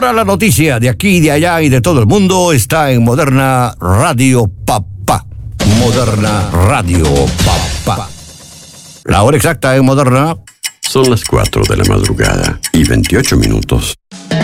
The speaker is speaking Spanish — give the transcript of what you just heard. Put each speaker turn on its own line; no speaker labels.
Toda la noticia de aquí, de allá y de todo el mundo está en Moderna Radio Papá. Moderna Radio Papá. La hora exacta en Moderna
son las 4 de la madrugada y 28 minutos.